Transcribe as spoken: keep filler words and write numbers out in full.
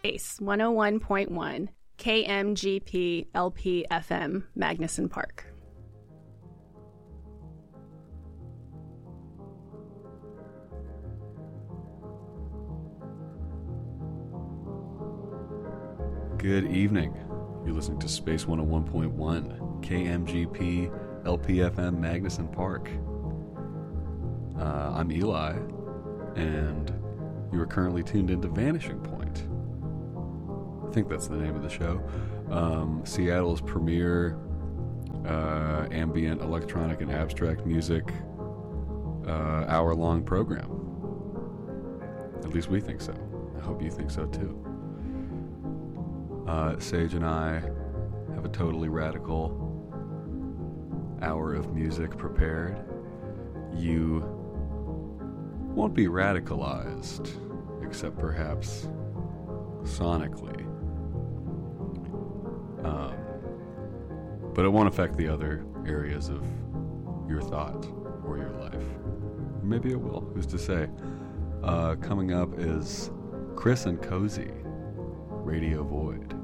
Space one oh one point one, K M G P L P F M, Magnuson Park. Good evening. You're listening to Space one oh one point one, K M G P L P F M, Magnuson Park. Uh, I'm Eli, and you are currently tuned into Vanishing Point. I think that's the name of the show. Um, Seattle's premier uh, ambient, electronic, and abstract music uh, hour-long program. At least we think so. I hope you think so too. Uh, Sage and I have a totally radical hour of music prepared. You won't be radicalized, except perhaps sonically. Um, but it won't affect the other areas of your thought or your life. Or maybe it will, who's to say? Uh, coming up is Chris and Cozy, Radio Void.